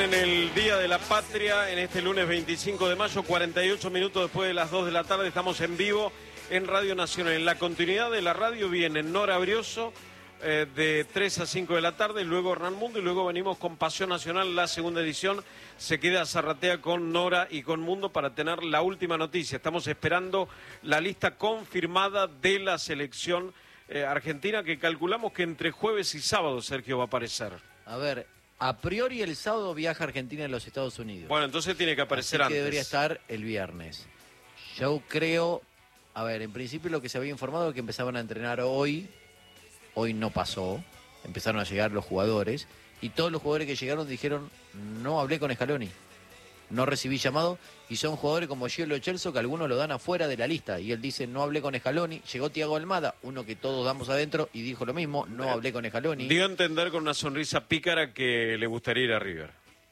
en el Día de la Patria, en este lunes 25 de mayo, 48 minutos después de las 2 de la tarde, estamos en vivo en Radio Nacional. En la continuidad de la radio viene Nora Brioso de 3 a 5 de la tarde, luego Hernán Mundo y luego venimos con Pasión Nacional, la segunda edición. Se queda Zarratea con Nora y con Mundo para tener la última noticia. Estamos esperando la lista confirmada de la selección argentina, que calculamos que entre jueves y sábado, Sergio, va a aparecer. A ver, a priori el sábado viaja Argentina a los Estados Unidos. Bueno, entonces tiene que aparecer así que antes. debería estar el viernes. Yo creo, a ver, en principio lo que se había informado es que empezaban a entrenar hoy. Hoy no pasó, empezaron a llegar los jugadores y todos los jugadores que llegaron dijeron: no hablé con Scaloni, no recibí llamado, y son jugadores como Gianlo Celso que algunos lo dan afuera de la lista y él dice: no hablé con Scaloni. Llegó Thiago Almada, uno que todos damos adentro, y dijo lo mismo: no hablé con Scaloni. Dio a entender con una sonrisa pícara que le gustaría ir a River.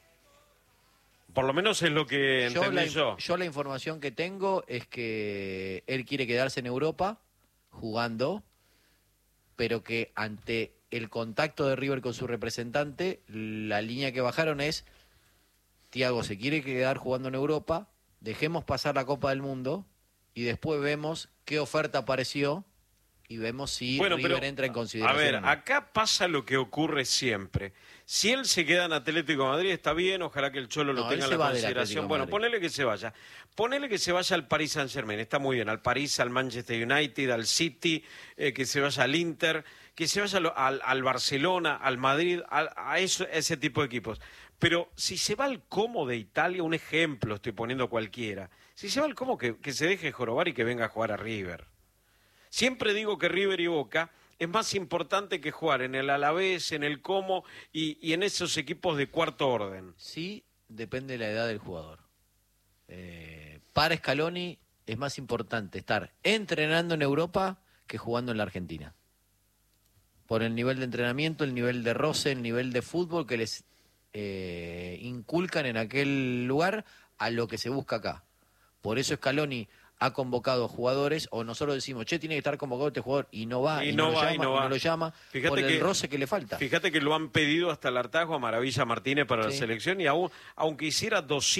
Por lo menos es lo que entendí yo. Yo la información que tengo es que él quiere quedarse en Europa jugando, pero que ante el contacto de River con su representante, la línea que bajaron es: Thiago se quiere quedar jugando en Europa, dejemos pasar la Copa del Mundo y después vemos qué oferta apareció y vemos si River entra en consideración. A ver, acá pasa lo que ocurre siempre. Si él se queda en Atlético de Madrid, está bien, ojalá que el Cholo lo tenga en la consideración. Bueno, ponele que se vaya. Ponele que se vaya al Paris Saint-Germain, está muy bien, al París, al Manchester United, al City, que se vaya al Inter, que se vaya al Barcelona, al Madrid, a ese tipo de equipos. Pero si se va al Como de Italia, un ejemplo, estoy poniendo cualquiera, si se va al Como, que se deje jorobar y que venga a jugar a River. Siempre digo que River y Boca es más importante que jugar en el Alavés, en el Como y en esos equipos de cuarto orden. Sí, depende de la edad del jugador. Para Scaloni es más importante estar entrenando en Europa que jugando en la Argentina. Por el nivel de entrenamiento, el nivel de roce, el nivel de fútbol que les inculcan en aquel lugar a lo que se busca acá. Por eso Scaloni ha convocado jugadores, o nosotros decimos: che, tiene que estar convocado este jugador, y no va, y no lo llama, fíjate por el roce que le falta. Fíjate que lo han pedido hasta el hartazgo a Maravilla Martínez para la selección, y aunque hiciera 200